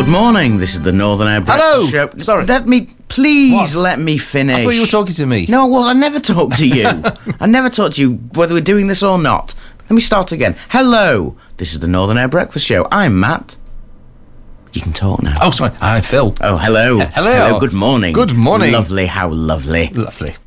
Good morning. This is the Northern Air Breakfast Show. Sorry. Let me finish. I thought you were talking to me. No, well, I never talk to you. I never talk to you whether we're doing this or not. Let me start again. Hello. This is the Northern Air Breakfast Show. I'm Matt. You can talk now. Oh, sorry. I'm Phil. Oh, hello. Hello. Good morning. Good morning. Lovely. How lovely. Lovely.